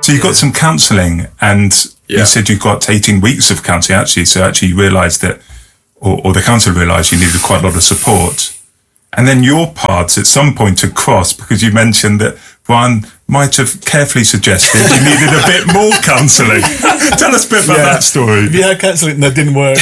So you got some counselling, and you said you got 18 weeks of counselling actually. So actually you realised that, or the counsellor realised you needed quite a lot of support. And then your paths at some point had crossed, because you mentioned that Brian might have carefully suggested you needed a bit more counselling. Tell us a bit about that story. Have you had counselling? That didn't work.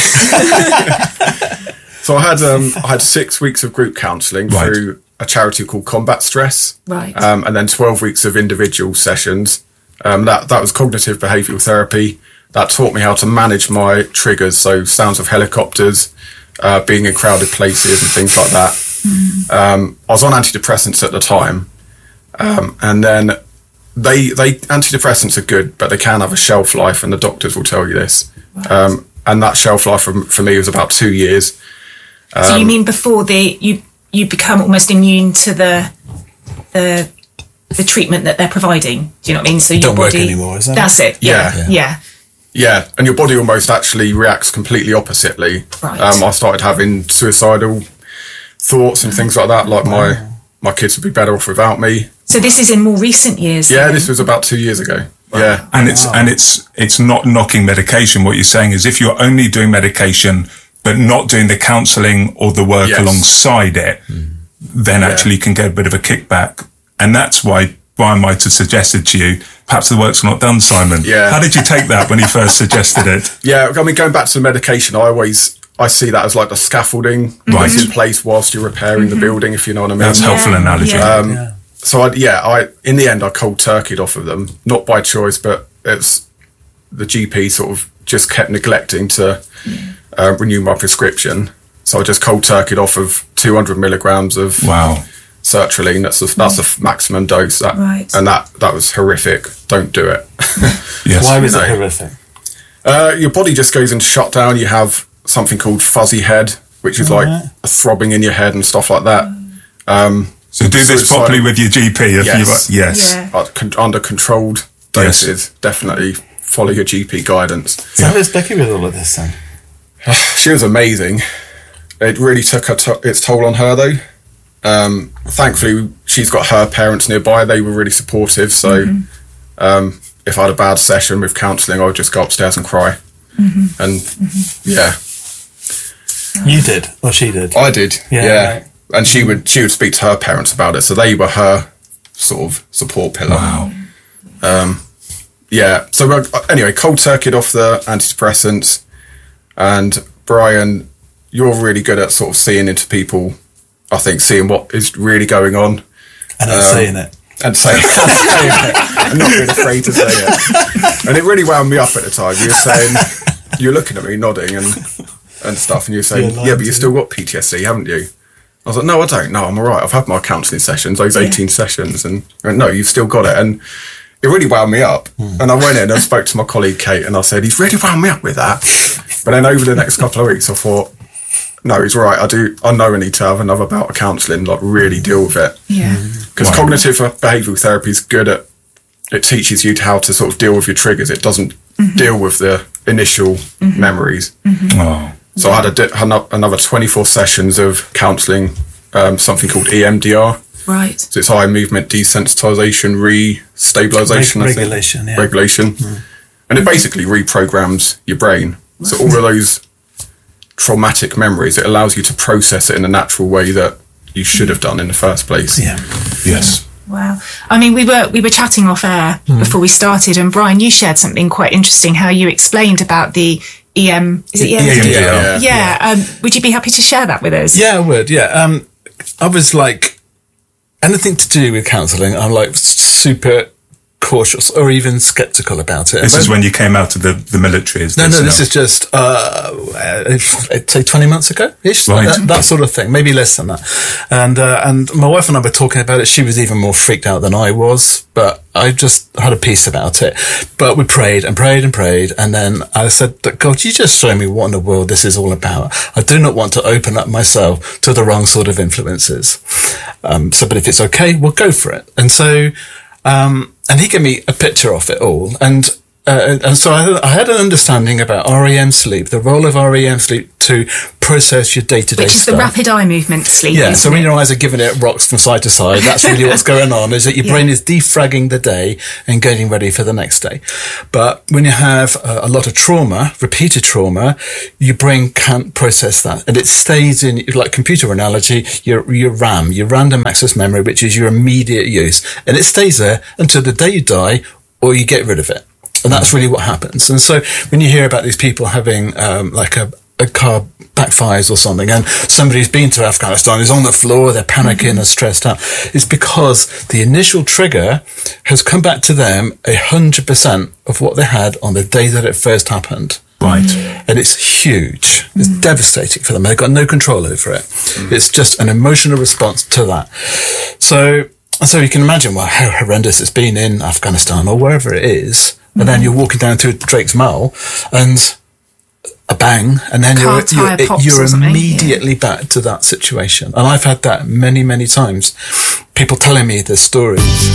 So I had 6 weeks of group counselling through a charity called Combat Stress. Right. And then 12 weeks of individual sessions. That was cognitive behavioural therapy. That taught me how to manage my triggers. So sounds of helicopters, being in crowded places and things like that. I was on antidepressants at the time. And then antidepressants are good, but they can have a shelf life, and the doctors will tell you this. Right. And that shelf life for me was about 2 years. So you mean before you become almost immune to the treatment that they're providing? Do you know what I mean? So your don't body work anymore, is that? That's it. Yeah. And your body almost actually reacts completely oppositely. Right. I started having suicidal thoughts and things like that, like my kids would be better off without me. So this is in more recent years? Yeah, then? this was about 2 years ago. Wow. Yeah. And it's not knocking medication. What you're saying is, if you're only doing medication but not doing the counselling or the work alongside it, then actually you can get a bit of a kickback. And that's why Brian might have suggested to you, perhaps the work's not done, Simon. Yeah. How did you take that when he first suggested it? Yeah, I mean, going back to the medication, I see that as like the scaffolding that's in place whilst you're repairing the building, if you know what I mean. That's a helpful analogy. So I in the end, I cold turkeyed off of them, not by choice, but it's the GP sort of just kept neglecting to renew my prescription. So I just cold turkeyed off of 200 milligrams of sertraline. That's the maximum dose. And that was horrific. Don't do it. Yes. Why was it horrific? Your body just goes into shutdown. You have something called fuzzy head, which is like a throbbing in your head and stuff like that. So do this properly with your GP. Under controlled doses. Definitely follow your GP guidance. So how is Becky with all of this then? She was amazing. It really took its toll on her though. Thankfully, she's got her parents nearby. They were really supportive. So if I had a bad session with counselling, I would just go upstairs and cry. And You did, or she did? I did, yeah. And she would speak to her parents about it. So they were her sort of support pillar. Wow. So anyway, cold turkeyed off the antidepressants. And Brian, you're really good at sort of seeing into people, I think, seeing what is really going on. And saying it. And saying it. I'm not being afraid to say it. And it really wound me up at the time. You were looking at me, nodding and stuff, and you were saying, but you've still got PTSD, haven't you? I was like, no, I don't. No, I'm all right. I've had my counselling sessions, those 18 sessions, and I went, no, you've still got it. And it really wound me up. And I went in and spoke to my colleague Kate, and I said, he's really wound me up with that. But then over the next couple of weeks, I thought, no, he's right. I know I need to have another bout of counselling, like really deal with it. Yeah. Because cognitive behavioural therapy is good at, it teaches you how to sort of deal with your triggers. It doesn't deal with the initial memories. Oh. So I had another 24 sessions of counselling, something called EMDR. Right. So it's eye movement desensitization, re-stabilization, regulation. Regulation. And it basically reprograms your brain. So all of those traumatic memories, it allows you to process it in a natural way that you should have done in the first place. Yeah. Yes. Wow. I mean, we were chatting off air before we started, and Brian, you shared something quite interesting, how you explained about the is it EMDR? Yeah. Would you be happy to share that with us? Yeah, I would. Yeah. I was like, anything to do with counselling, I'm like super cautious or even sceptical about it. This is when you came out of the military, is No, this? this is just, I'd say 20 months ago-ish, Right. that sort of thing, maybe less than that. And my wife and I were talking about it. She was even more freaked out than I was, but I just had a peace about it. But we prayed and prayed and prayed. And then I said, God, you just show me what in the world this is all about. I do not want to open up myself to the wrong sort of influences. But if it's okay, we'll go for it. And so, and he gave me a picture of it all. And and so I had an understanding about REM sleep, the role of REM sleep to process your day-to-day Which is stuff. the rapid eye movement sleep. Yeah, so when your eyes are giving it rocks from side to side, that's really what's going on, is that your brain is defragging the day and getting ready for the next day. But when you have a lot of trauma, repeated trauma, your brain can't process that. And it stays in, like computer analogy, your RAM, your random access memory, which is your immediate use. And it stays there until the day you die or you get rid of it. And that's really what happens. And so when you hear about these people having like a car backfires or something, and somebody's been to Afghanistan, is on the floor, they're panicking and stressed out, it's because the initial trigger has come back to them 100% of what they had on the day that it first happened. Right. And it's huge. It's devastating for them. They've got no control over it. It's just an emotional response to that. So you can imagine how horrendous it's been in Afghanistan or wherever it is. And then you're walking down through Drake's Mole and a bang, and then you're immediately back to that situation. And I've had that many, many times. People telling me the stories.